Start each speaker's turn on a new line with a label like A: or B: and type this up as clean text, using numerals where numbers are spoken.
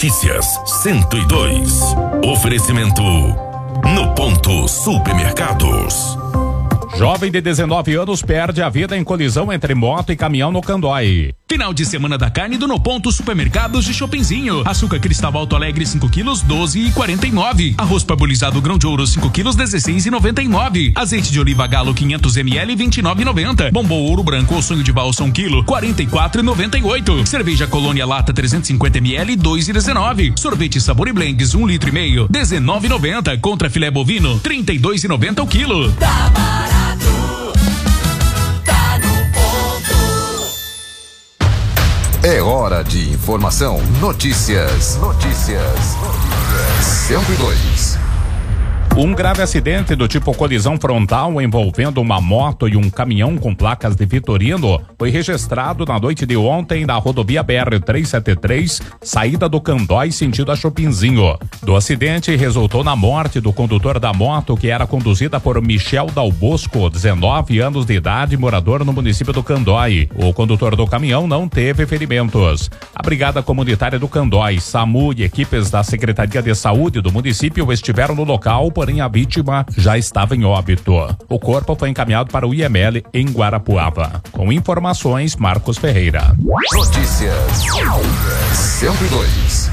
A: Notícias 102. Oferecimento No Ponto Supermercados.
B: Jovem de 19 anos perde a vida em colisão entre moto e caminhão no Candói.
C: Final de semana da carne do No Ponto Supermercados de Chopinzinho. Açúcar cristal Alto Alegre 5 quilos 12,49. Arroz parbolizado grão de ouro 5 quilos 16,99. Azeite de oliva Galo 500 ml 29,90. Bombom ouro branco ou sonho de valsa 1 quilo 44,98. Cerveja Colônia Lata 350 ml 2,19. Sorvete Sabor e Blanks 1,5 litro 19,90. Contra filé bovino 32,90 o quilo.
D: Tá barato.
E: É hora de informação. Notícias. 102.
B: Um grave acidente do tipo colisão frontal envolvendo uma moto e um caminhão com placas de Vitorino foi registrado na noite de ontem na rodovia BR-373, saída do Candói sentido a Chopinzinho. Do acidente resultou na morte do condutor da moto, que era conduzida por Michel Dal Bosco, 19 anos de idade, morador no município do Candói. O condutor do caminhão não teve ferimentos. A Brigada Comunitária do Candói, SAMU e equipes da Secretaria de Saúde do município estiveram no local, porém a vítima já estava em óbito. O corpo foi encaminhado para o IML em Guarapuava. Com informações, Marcos Ferreira.
E: Notícias 102.